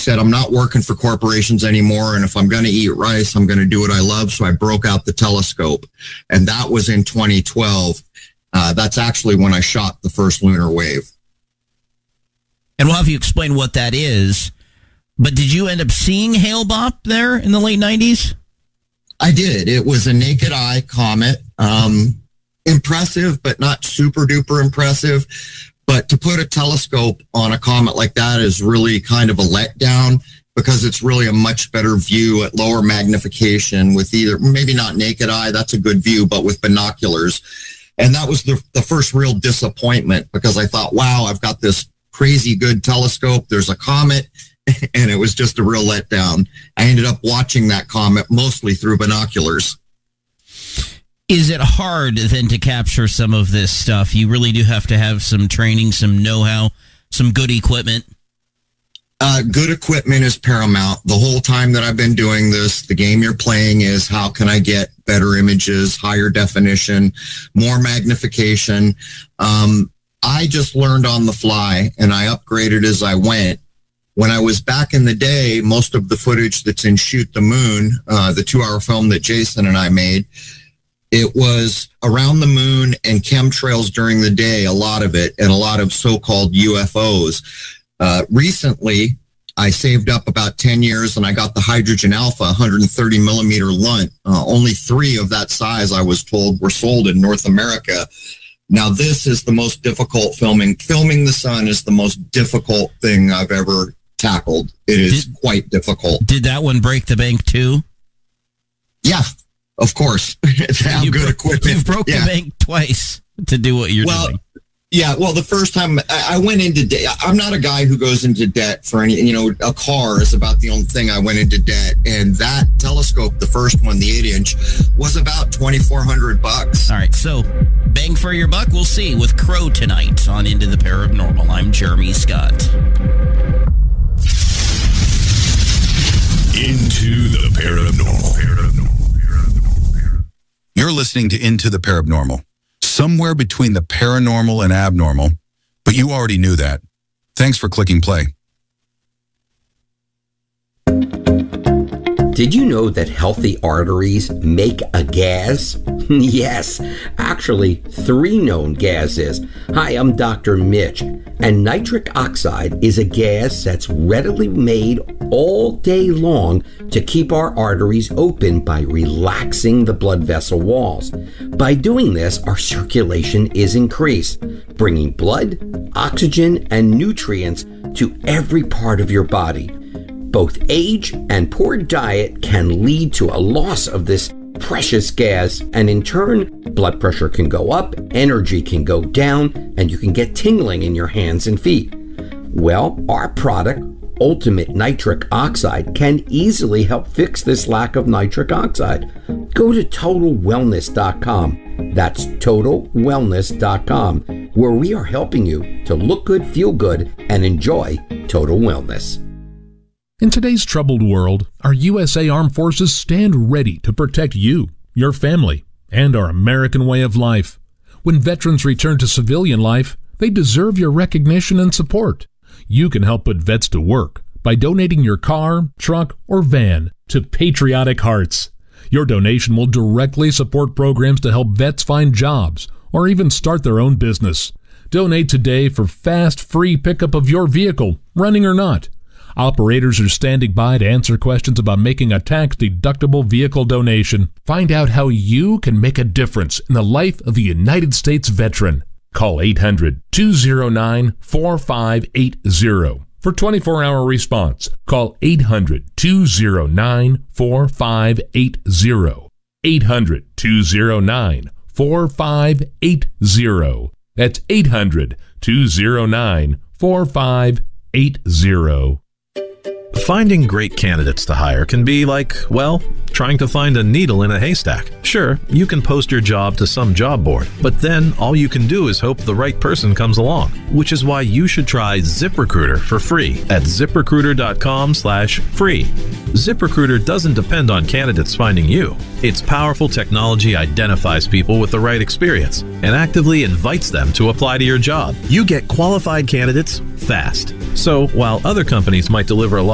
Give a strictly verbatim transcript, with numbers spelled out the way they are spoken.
said, I'm not working for corporations anymore. And if I'm going to eat rice, I'm going to do what I love. So I broke out the telescope. And that was in twenty twelve. Uh, that's actually when I shot the first lunar wave. And we'll have you explain what that is. But did you end up seeing Hale-Bopp there in the late nineties? I did. It was a naked eye comet. Um, impressive, but not super duper impressive. But to put a telescope on a comet like that is really kind of a letdown, because it's really a much better view at lower magnification with either, maybe not naked eye, that's a good view, but with binoculars. And that was the, the first real disappointment, because I thought, wow, I've got this crazy good telescope. There's a comet. And it was just a real letdown. I ended up watching that comet mostly through binoculars. Is it hard then to capture some of this stuff? You really do have to have some training, some know-how, some good equipment. Uh, good equipment is paramount. The whole time that I've been doing this, the game you're playing is how can I get better images, higher definition, more magnification. Um, I just learned on the fly, and I upgraded as I went. When I was back in the day, most of the footage that's in Shoot the Moon, uh, the two-hour film that Jason and I made, it was around the moon and chemtrails during the day, a lot of it, and a lot of so-called U F Os. Uh, recently, I saved up about ten years, and I got the Hydrogen Alpha one hundred thirty millimeter Lunt. Uh, only three of that size, I was told, were sold in North America. Now, this is the most difficult filming. Filming the sun is the most difficult thing I've ever tackled. It is did, quite difficult. Did that one break the bank too? Yeah, of course. How you good bro- equipment. You broke yeah. the bank twice to do what you're well, doing. Yeah, well, the first time I, I went into debt, I'm not a guy who goes into debt for any, you know, a car is about the only thing I went into debt. And that telescope, the first one, the eight inch, was about twenty-four hundred bucks. All right, so bang for your buck. We'll see with Crow tonight on Into the Paranormal. I'm Jeremy Scott. Into the Paranormal. Paranormal. Paranormal. You're listening to Into the Paranormal, somewhere between the paranormal and abnormal, but you already knew that. Thanks for clicking play. Did you know that healthy arteries make a gas? Yes, actually, three known gases. Hi, I'm Doctor Mitch, and nitric oxide is a gas that's readily made all day long to keep our arteries open by relaxing the blood vessel walls. By doing this, our circulation is increased, bringing blood, oxygen, and nutrients to every part of your body. Both age and poor diet can lead to a loss of this precious gas, and in turn, blood pressure can go up, energy can go down, and you can get tingling in your hands and feet. Well, our product, Ultimate Nitric Oxide, can easily help fix this lack of nitric oxide. Go to total wellness dot com. That's total wellness dot com, where we are helping you to look good, feel good, and enjoy total wellness. In today's troubled world, our U S A Armed Forces stand ready to protect you, your family, and our American way of life. When veterans return to civilian life, they deserve your recognition and support. You can help put vets to work by donating your car, truck, or van to Patriotic Hearts. Your donation will directly support programs to help vets find jobs or even start their own business. Donate today for fast, free pickup of your vehicle, running or not. Operators are standing by to answer questions about making a tax-deductible vehicle donation. Find out how you can make a difference in the life of a United States veteran. Call eight hundred, two oh nine, four five eight oh for twenty-four hour response. Call eight hundred, two oh nine, four five eight oh. eight hundred, two oh nine, four five eight oh. That's eight hundred, two oh nine, four five eight oh. Finding great candidates to hire can be like, well, trying to find a needle in a haystack. Sure, you can post your job to some job board, but then all you can do is hope the right person comes along, which is why you should try ZipRecruiter for free at ZipRecruiter.com slash free. ZipRecruiter doesn't depend on candidates finding you. Its powerful technology identifies people with the right experience and actively invites them to apply to your job. You get qualified candidates fast. So while other companies might deliver a lot